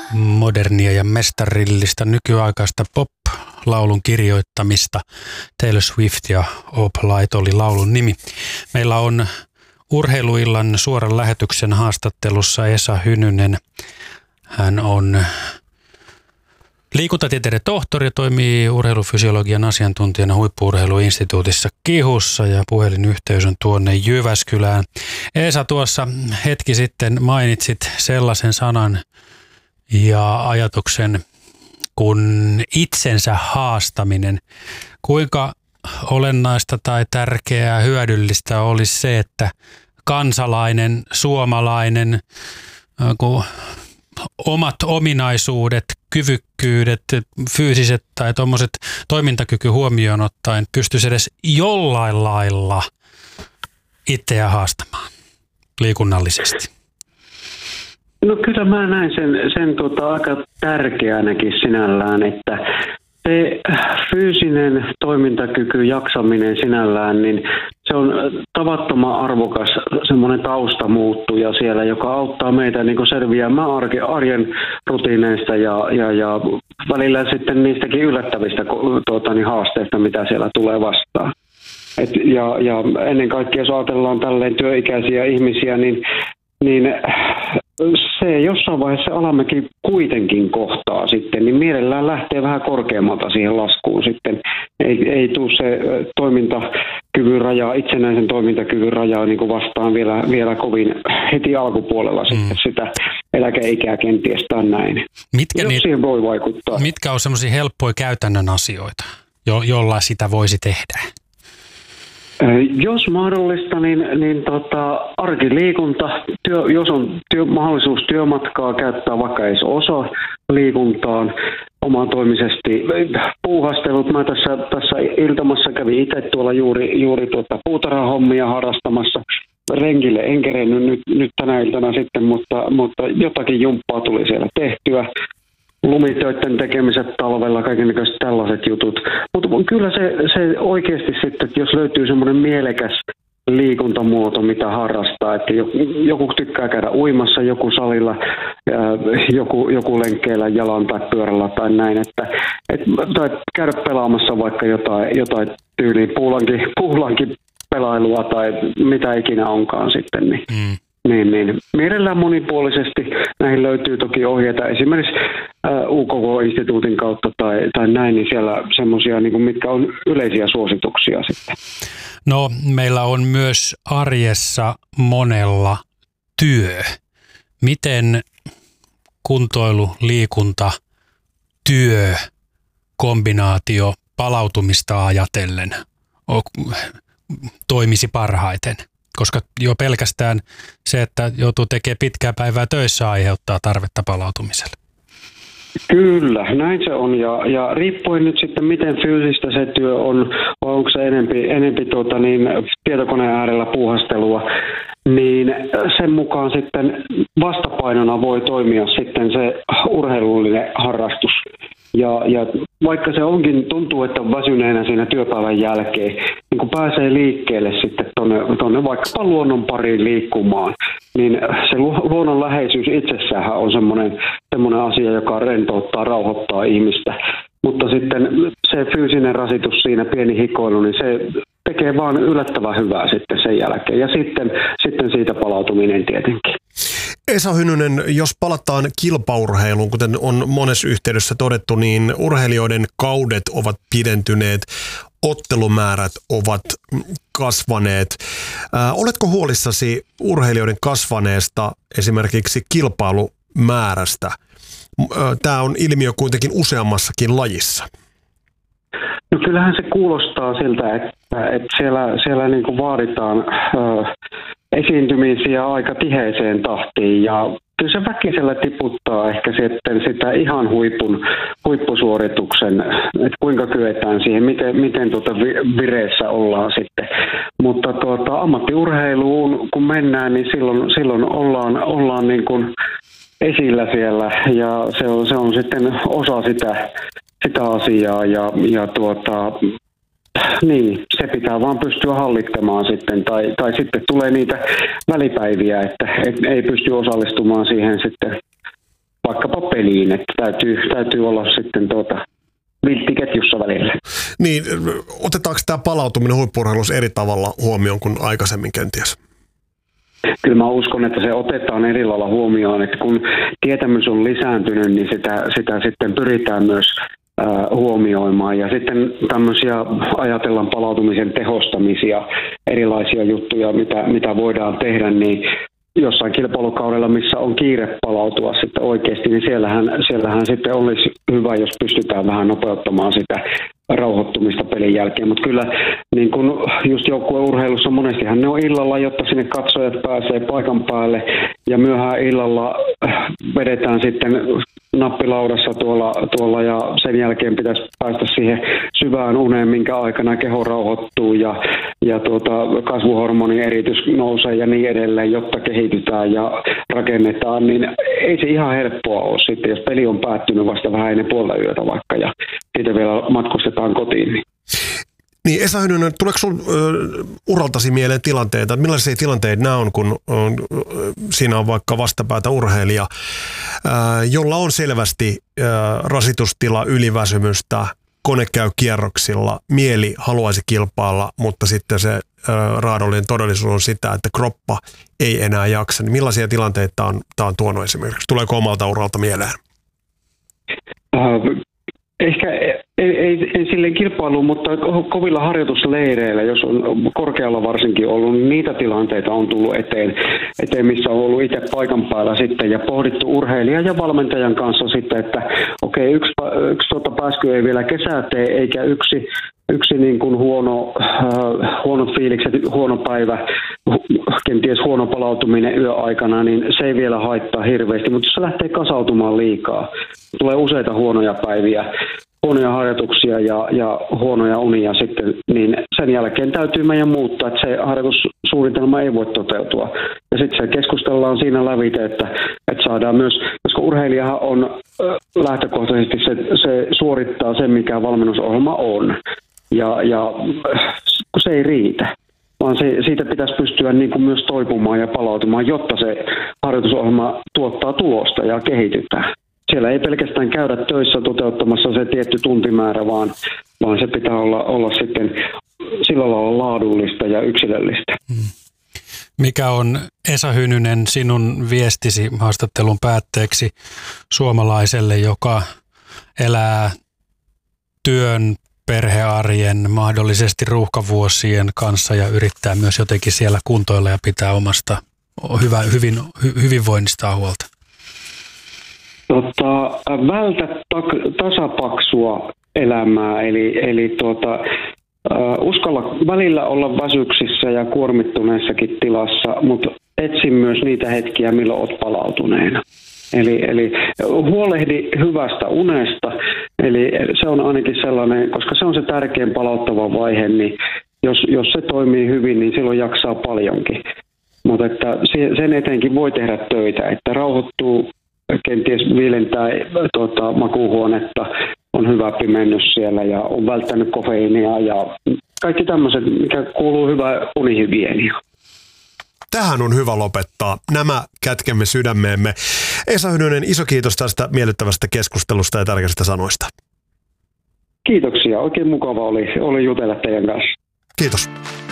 modernia ja mestarillista nykyaikaista pop-laulun kirjoittamista. Taylor Swift ja Opalite oli laulun nimi. Meillä on Urheiluillan suoran lähetyksen haastattelussa Esa Hynynen. Hän on liikuntatieteiden tohtori ja toimii urheilufysiologian asiantuntijana Huippu-urheiluinstituutissa KIHUssa ja puhelinyhteys on tuonne Jyväskylään. Esa, tuossa hetki sitten mainitsit sellaisen sanan ja ajatuksen kuin itsensä haastaminen. Kuinka olennaista tai tärkeää hyödyllistä olisi se, että kansalainen, suomalainen, omat ominaisuudet, kyvykkyydet, fyysiset tai tuommoiset toimintakyky huomioon ottaen pystyisi edes jollain lailla itseä haastamaan liikunnallisesti? No kyllä mä näin sen aika tärkeänäkin sinällään, että se fyysinen toimintakyky, jaksaminen sinällään, niin se on tavattoman arvokas semmoinen taustamuuttuja siellä, joka auttaa meitä niin kuin selviämään arjen rutiineista ja välillä sitten niistäkin yllättävistä haasteista, mitä siellä tulee vastaan. Ja ennen kaikkea, jos ajatellaan tälleen työikäisiä ihmisiä, niin se jossain vaiheessa alamäki kuitenkin kohtaa sitten, niin mielellään lähtee vähän korkeammalta siihen laskuun sitten. Ei tule se toimintakyvyn raja, itsenäisen toimintakyvyn rajaa niin kuin vastaan vielä kovin heti alkupuolella sitten sitä eläkeikää kenties tai näin. Siihen voi vaikuttaa. Mitkä on semmoisia helppoja käytännön asioita, jolla sitä voisi tehdä? Jos mahdollista, niin arkiliikunta, jos on mahdollisuus työmatkaa käyttää vaikka edes osa liikuntaan omatoimisesti. Puuhastelut, mä tässä iltamassa kävin itse tuolla juuri puutarhahommia harrastamassa. Renkille en kerennyt nyt tänä iltana sitten, mutta jotakin jumppaa tuli siellä tehtyä. Lumitöiden tekemiset talvella, kaikennäköiset tällaiset jutut. Mutta kyllä se oikeasti sitten, että jos löytyy semmoinen mielekäs liikuntamuoto, mitä harrastaa, että joku tykkää käydä uimassa, joku salilla, joku lenkkeellä jalan tai pyörällä tai näin, tai käydä pelaamassa vaikka jotain tyyliin puulankin pelailua tai mitä ikinä onkaan sitten, niin mielellään monipuolisesti näihin löytyy toki ohjeita esimerkiksi UKK-instituutin kautta tai näin, niin siellä semmoisia, niin mitkä on yleisiä suosituksia sitten. No, meillä on myös arjessa monella työ. Miten kuntoilu, liikunta, työ, kombinaatio palautumista ajatellen toimisi parhaiten? Koska jo pelkästään se, että joutuu tekemään pitkää päivää töissä, aiheuttaa tarvetta palautumiselle. Kyllä, näin se on. Ja riippuen nyt sitten, miten fyysistä se työ on, vai onko se enempi tietokoneen äärellä puuhastelua, niin sen mukaan sitten vastapainona voi toimia sitten se urheilullinen harrastus. Ja vaikka se tuntuu, että on väsyneenä siinä työpäivän jälkeen, niin kun pääsee liikkeelle sitten tuonne vaikkapa luonnon pariin liikkumaan, niin se luonnon läheisyys itsessään on semmoinen asia, joka rentouttaa, rauhoittaa ihmistä. Mutta sitten se fyysinen rasitus siinä, pieni hikoilu, niin se tekee vaan yllättävän hyvää sitten sen jälkeen. Ja sitten siitä palautuminen tietenkin. Esa Hynynen, jos palataan kilpaurheiluun, kuten on monessa yhteydessä todettu, niin urheilijoiden kaudet ovat pidentyneet, ottelumäärät ovat kasvaneet. Oletko huolissasi urheilijoiden kasvaneesta esimerkiksi kilpailumäärästä? Tämä on ilmiö kuitenkin useammassakin lajissa. No kyllähän se kuulostaa siltä, että siellä niin kuin vaaditaan esiintymisiä aika tiheeseen tahtiin ja kyllä se väkisellä tiputtaa ehkä sitten sitä ihan huippusuorituksen, että kuinka kyetään siihen, miten vireessä ollaan sitten. Mutta ammattiurheiluun kun mennään, niin silloin ollaan niin kuin esillä siellä ja se on sitten osa sitä asiaa ja niin, se pitää vaan pystyä hallittamaan sitten, tai sitten tulee niitä välipäiviä, että ei pysty osallistumaan siihen sitten vaikkapa peliin, että täytyy olla sitten vilttiketjussa välillä. Niin, otetaanko tämä palautuminen huippu-urheilussa eri tavalla huomioon kuin aikaisemmin kenties? Kyllä mä uskon, että se otetaan eri lailla huomioon, että kun tietämys on lisääntynyt, niin sitä sitten pyritään myös huomioimaan. Ja sitten tämmöisiä ajatellaan palautumisen tehostamisia, erilaisia juttuja, mitä voidaan tehdä, niin jossain kilpailukaudella, missä on kiire palautua sitten oikeasti, niin siellähän sitten olisi hyvä, jos pystytään vähän nopeuttamaan sitä rauhoittumista pelin jälkeen. Mutta kyllä niin kun just joukkueurheilussa monestihan ne on illalla, jotta sinne katsojat pääsee paikan päälle ja myöhään illalla vedetään sitten nappilaudassa tuolla ja sen jälkeen pitäisi päästä siihen syvään uneen, minkä aikana keho rauhoittuu ja kasvuhormonieritys nousee ja niin edelleen, jotta kehitytään ja rakennetaan, niin ei se ihan helppoa ole sitten, jos peli on päättynyt vasta vähän ennen puolta yötä vaikka ja siitä vielä matkustetaan kotiin. Niin Esa Hynynen, tuleeko sun uraltasi mieleen tilanteita? Millaisia tilanteita nämä on, kun siinä on vaikka vastapäätä urheilija, jolla on selvästi rasitustila, yliväsymystä, kone käy kierroksilla, mieli haluaisi kilpailla, mutta sitten se raadollinen todellisuus on sitä, että kroppa ei enää jaksa. Niin millaisia tilanteita tämä on tuonut esimerkiksi? Tuleeko omalta uralta mieleen? Ehkä ei silleen kilpailuun, mutta kovilla harjoitusleireillä, jos on korkealla varsinkin ollut, niin niitä tilanteita on tullut eteen, missä on ollut itse paikan päällä sitten ja pohdittu urheilijan ja valmentajan kanssa sitten, että okei, yksi pääsky ei vielä kesää tee, eikä yksi niin kuin huonot fiilikset, huono päivä, kenties huono palautuminen yöaikana, niin se ei vielä haittaa hirveästi, mutta jos se lähtee kasautumaan liikaa, tulee useita huonoja päiviä, huonoja harjoituksia ja huonoja unia sitten, niin sen jälkeen täytyy meidän muuttaa, että se harjoitussuunnitelma ei voi toteutua. Ja sitten se keskustellaan siinä lävite, että saadaan myös, koska urheilijahan on lähtökohtaisesti se suorittaa sen, mikä valmennusohjelma on. Ja kun se ei riitä, vaan siitä pitäisi pystyä niin kuin myös toipumaan ja palautumaan, jotta se harjoitusohjelma tuottaa tulosta ja kehitytään. Siellä ei pelkästään käydä töissä toteuttamassa se tietty tuntimäärä, vaan se pitää olla sitten sillä lailla laadullista ja yksilöllistä. Mikä on, Esa Hynynen, sinun viestisi haastattelun päätteeksi suomalaiselle, joka elää työn, perhearjen, mahdollisesti ruuhkavuosien kanssa ja yrittää myös jotenkin siellä kuntoilla ja pitää omasta hyvinvoinnistaan huolta? Vältä tasapaksua elämää, eli uskalla välillä olla väsyksissä ja kuormittuneessakin tilassa, mutta etsi myös niitä hetkiä, milloin olet palautuneena. Eli huolehdi hyvästä unesta, eli se on ainakin sellainen, koska se on se tärkein palauttava vaihe, niin jos se toimii hyvin, niin silloin jaksaa paljonkin. Mutta että sen eteenkin voi tehdä töitä, että rauhoittuu, kenties viilentää makuuhuonetta, on hyvä pimennys siellä ja on välttänyt kofeiinia ja kaikki tämmöiset, mikä kuuluu hyvää unihygienia. Tähän on hyvä lopettaa. Nämä kätkemme sydämeemme. Esa Hynynen, iso kiitos tästä miellyttävästä keskustelusta ja tärkeistä sanoista. Kiitoksia. Oikein mukava oli jutella teidän kanssa. Kiitos.